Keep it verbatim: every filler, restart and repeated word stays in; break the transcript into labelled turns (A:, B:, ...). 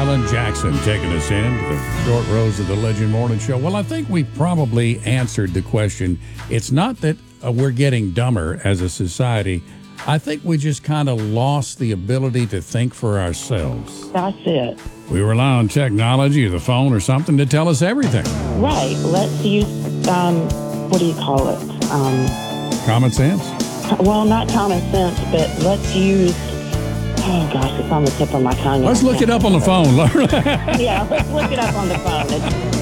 A: Alan Jackson taking us into the short rows of the Legend Morning Show. Well, I think we probably answered the question. It's not that uh, we're getting dumber as a society. I think we just kind of lost the ability to think for ourselves.
B: That's it.
A: We rely on technology or the phone or something to tell us everything.
B: Right. Let's use, um, what do you call it? Um,
A: Common sense?
B: Well, not common sense, but let's use, oh gosh, it's on the tip of my tongue.
A: Let's look it up on the phone, Laura.
B: Yeah, let's look it up on the phone. It's,